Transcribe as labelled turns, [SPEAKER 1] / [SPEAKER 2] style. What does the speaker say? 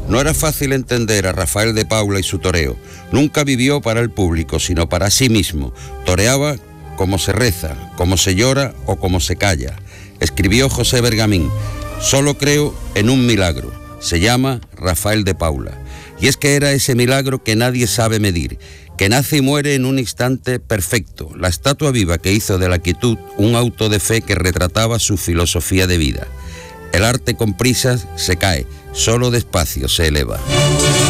[SPEAKER 1] No era fácil entender a Rafael de Paula y su toreo. Nunca vivió para el público, sino para sí mismo. Toreaba como se reza, como se llora o como se calla. Escribió José Bergamín: solo creo en un milagro. Se llama Rafael de Paula. Y es que era ese milagro que nadie sabe medir, que nace y muere en un instante perfecto, la estatua viva que hizo de la quietud un auto de fe que retrataba su filosofía de vida. El arte con prisas se cae, solo despacio se eleva.